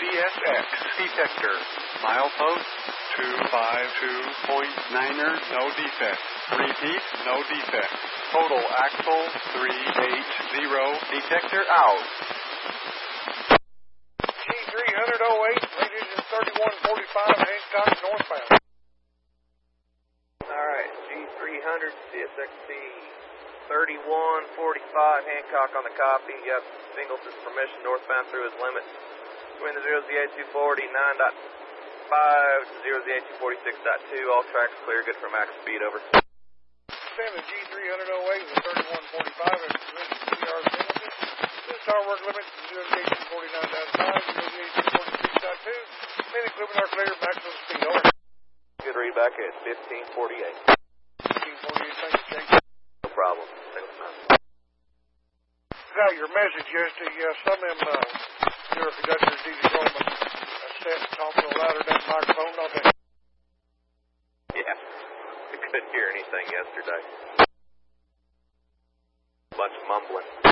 CSX detector. Milepost 252.9er, no defect. Repeat, no defect. Total axle 380, detector out. G300-08, radius is 3145, Hancock northbound. Alright, G300, CSXT 3145, Hancock on the copy. Yep, Singleton's permission, northbound through his limits. Between the 0Z8240, 9.5 to 0Z8246.2, all tracks clear, good for max speed, over. Send the G300-08 with 3145 and permission CR Singleton. This tower work limit is 0Z8249.5 to 0Z8246.2. Many equipment are clear, maximum speed, over. Good read back at 1548. 1548, thank you, Jake. No problem. Got your message yesterday. Some of them your conductors need to roll a set and talk a little louder than that microphone, don't they? Yeah, I couldn't hear anything yesterday. Bunch of mumbling.